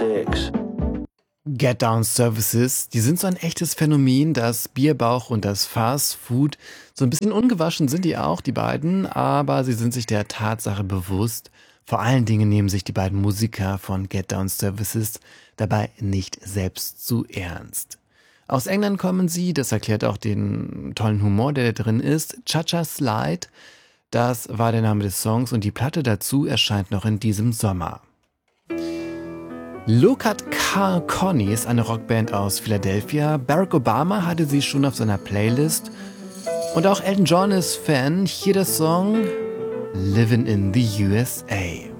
6. Get Down Services, die sind so ein echtes Phänomen, das Bierbauch und das Fast Food. So ein bisschen ungewaschen sind die auch, die beiden, aber sie sind sich der Tatsache bewusst. Vor allen Dingen nehmen sich die beiden Musiker von Get Down Services dabei nicht selbst zu ernst. Aus England kommen sie, das erklärt auch den tollen Humor, der da drin ist. Cha-Cha Slide, das war der Name des Songs und die Platte dazu erscheint noch in diesem Sommer. Look at Carl Connie ist eine Rockband aus Philadelphia. Barack Obama hatte sie schon auf seiner Playlist. Und auch Elton John ist Fan. Hier der Song Living in the USA.